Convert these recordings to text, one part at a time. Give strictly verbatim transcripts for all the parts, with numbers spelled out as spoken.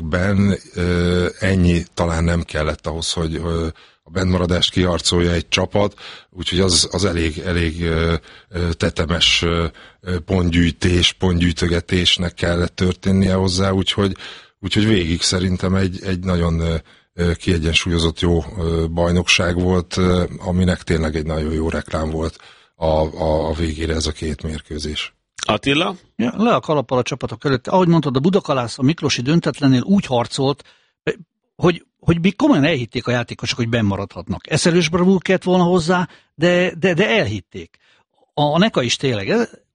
mérkőzésekben ennyi talán nem kellett ahhoz, hogy a bennmaradást kiharcolja egy csapat, úgyhogy az, az elég, elég tetemes pontgyűjtés, pontgyűjtögetésnek kellett történnie hozzá, úgyhogy, úgyhogy végig szerintem egy, egy nagyon kiegyensúlyozott jó bajnokság volt, aminek tényleg egy nagyon jó reklám volt a, a, a végére ez a két mérkőzés. Attila? Ja, le a kalappal a csapatok előtt. Ahogy mondtad, a Budakalász a Miklosi döntetlennél úgy harcolt, hogy, hogy még komolyan elhitték a játékosok, hogy bennmaradhatnak. Eszelős bravúr kellett volna hozzá, de, de, de elhitték. A, a Neka is tényleg.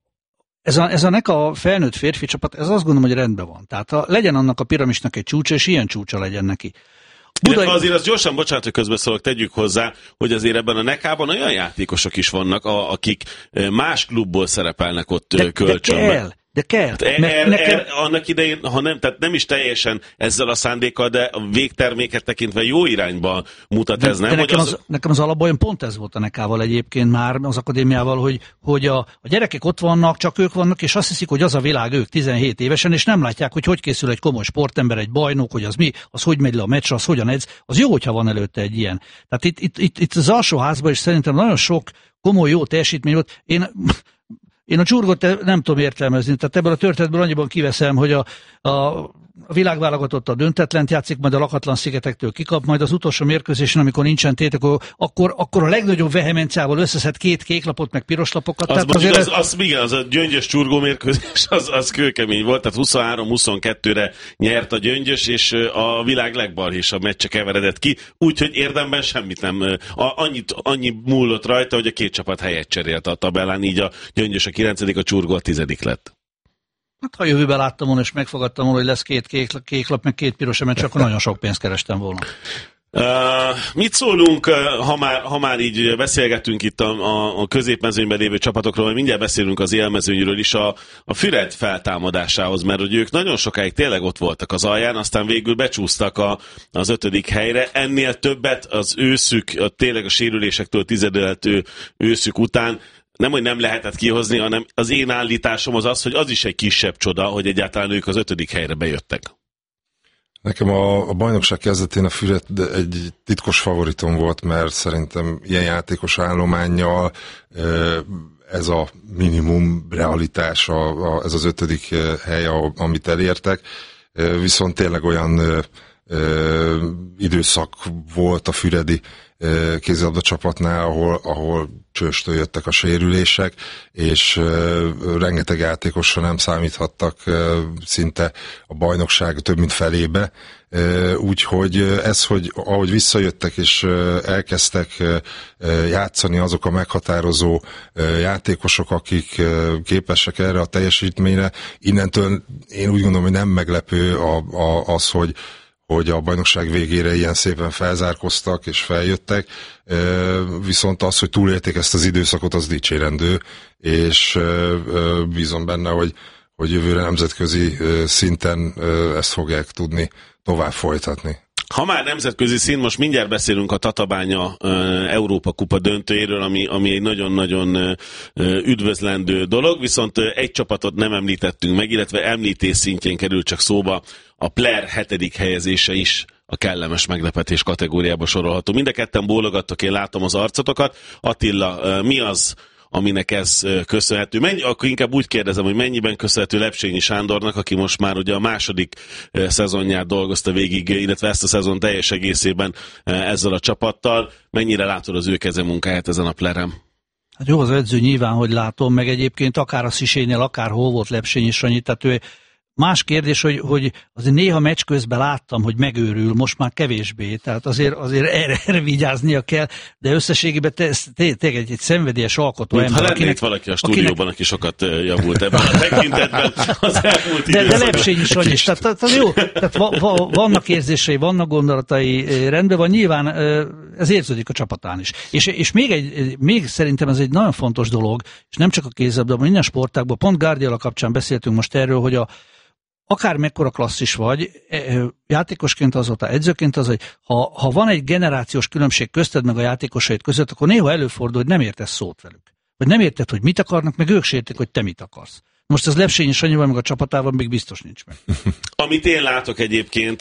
Ez a, ez a Neka felnőtt férfi csapat, ez azt gondolom, hogy rendben van. Tehát a, legyen annak a piramisnak egy csúcsa, és ilyen csúcsa legyen neki. Budai... Azért az gyorsan, bocsánat, hogy közbeszólok, tegyük hozzá, hogy azért ebben a Nekában olyan játékosok is vannak, a, akik más klubból szerepelnek ott de, kölcsönben. De kell, de kell. Er, er, nekem... er, annak idején, ha nem, tehát nem is teljesen ezzel a szándékkal, de a végterméket tekintve jó irányba mutat de, ez, nem? De nekem, az... Az, nekem az alapban pont ez volt a Nekával egyébként már, az akadémiával, hogy, hogy a, a gyerekek ott vannak, csak ők vannak, és azt hiszik, hogy az a világ ők tizenhét évesen, és nem látják, hogy hogy készül egy komoly sportember, egy bajnok, hogy az mi, az hogy megy le a meccsre, az hogyan edz. Az jó, hogyha van előtte egy ilyen. Tehát itt, itt, itt, itt az alsóházban is szerintem nagyon sok komoly jó teljesítmény volt. Én Én a csurgot nem tudom értelmezni, tehát ebből a történetből annyiban kiveszem, hogy a, a világválogatott a döntetlent játszik, majd a lakatlan szigetektől kikap, majd az utolsó mérkőzésen, amikor nincsen tét, akkor, akkor, akkor a legnagyobb vehemenciával összeszed két kék lapot, meg piros lapokat. Az, tehát azért az, az, az, igen, az a Gyöngyös csurgó mérkőzés, az, az kőkemény volt, tehát huszonhárom huszonkettőre nyert a Gyöngyös, és a világ legbalhésabb meccse keveredett ki, úgyhogy érdemben semmit nem, a, annyit, annyi múlott rajta, hogy a két csapat helyet cserélt a tabellán, így a Gyöngyös a kilencedik, a csurgó a tizedik lett. Hát ha jövőben láttam volna, és megfogadtam volna, hogy lesz két kék, kék lap, meg két piros meccs, akkor nagyon sok pénzt kerestem volna. Uh, mit szólunk, ha már, ha már így beszélgetünk itt a, a, a középmezőnyben lévő csapatokról, vagy mindjárt beszélünk az élmezőnyről is, a, a Füred feltámadásához, mert hogy ők nagyon sokáig tényleg ott voltak az alján, aztán végül becsúsztak a, az ötödik helyre. Ennél többet az őszük, a, tényleg a sérülésektől tizedeltő őszük után nem, hogy nem lehetett kihozni, hanem az én állításom az az, hogy az is egy kisebb csoda, hogy egyáltalán ők az ötödik helyre bejöttek. Nekem a, a bajnokság kezdetén a Füred egy titkos favoritom volt, mert szerintem ilyen játékos állománnyal ez a minimum realitás, a, a, ez az ötödik hely, amit elértek, viszont tényleg olyan ö, ö, időszak volt a füredi kézilabda csapatnál, ahol, ahol csőstől jöttek a sérülések, és uh, rengeteg játékosra nem számíthattak uh, szinte a bajnokság több mint felébe. Uh, úgyhogy ez, hogy ahogy visszajöttek és uh, elkezdtek uh, játszani azok a meghatározó uh, játékosok, akik uh, képesek erre a teljesítményre, innentől én úgy gondolom, hogy nem meglepő a, a, az, hogy hogy a bajnokság végére ilyen szépen felzárkoztak és feljöttek, viszont az, hogy túlélték ezt az időszakot, az dicsérendő, és bízom benne, hogy, hogy jövőre nemzetközi szinten ezt fogják tudni tovább folytatni. Ha már nemzetközi szint, most mindjárt beszélünk a Tatabánya Európa Kupa döntőjéről, ami, ami egy nagyon-nagyon üdvözlendő dolog, viszont egy csapatot nem említettünk meg, illetve említés szintjén került csak szóba, a Player hetedik helyezése is a kellemes meglepetés kategóriába sorolható. Mind a ketten bólogattok, én látom az arcotokat. Attila, mi az, aminek ez köszönhető? Mennyi, akkor inkább úgy kérdezem, hogy mennyiben köszönhető Lepsényi Sándornak, aki most már ugye a második szezonját dolgozta végig, illetve ezt a szezon teljes egészében ezzel a csapattal. Mennyire látod az ő kezemunkáját ezen a Plerem? Hát jó, az edző nyilván, hogy látom, meg egyébként akár a Szisénél, akár hol volt Lepsényi Sanyi, tehát ő más kérdés, hogy, hogy azért néha meccs közben láttam, hogy megőrül, most már kevésbé, tehát azért, azért erre, erre vigyáznia kell, de összességében tényleg egy, egy szenvedélyes alkotó Mint ember. Ha lenne itt valaki a stúdióban, akinek... aki sokat javult ebben a tekintetben az elmúlt időszakban. De, de Lepsényi Sanyi is, tehát, tehát jó, tehát va, va, vannak érzései, vannak gondolatai, rendben van, nyilván ez érződik a csapatán is. És, és még, egy, még szerintem ez egy nagyon fontos dolog, és nem csak a kézilabdában, minden sportágban, pont Guardiola kapcsán beszéltünk most erről, hogy a akár mekkora klasszis vagy, játékosként azóta, edzőként az, hogy ha, ha van egy generációs különbség közted meg a játékosaid között, akkor néha előfordul, hogy nem értesz szót velük. Vagy nem érted, hogy mit akarnak, meg ők sértik, hogy te mit akarsz. Most ez Lepsényi Sanyival meg a csapatával még biztos nincs meg. Amit én látok egyébként,